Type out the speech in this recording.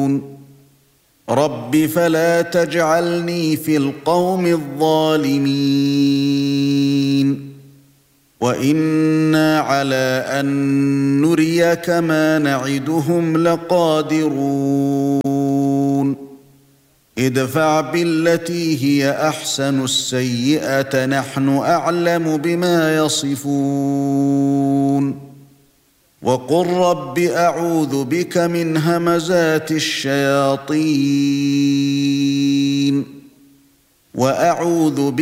رب فلا تجعلني في القوم الظالمين وإنا على أن نريك ما نعدهم لقادرون ادفع بالتي هي أحسن السيئة نحن أعلم بما يصفون وقل رب أعوذ بك من همزات الشياطين وأعوذ بك